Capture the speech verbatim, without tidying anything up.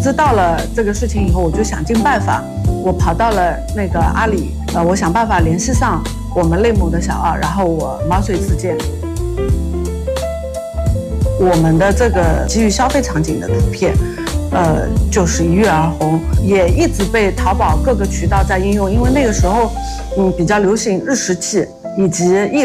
知道了这个事情以后，我就想尽办法，我跑到了那个阿里，呃，我想办法联系上我们类目的小二，然后我毛遂自荐。我们的这个基于消费场景的图片，呃，就是一跃而红，也一直被淘宝各个渠道在应用，因为那个时候，嗯，比较流行日食器以及一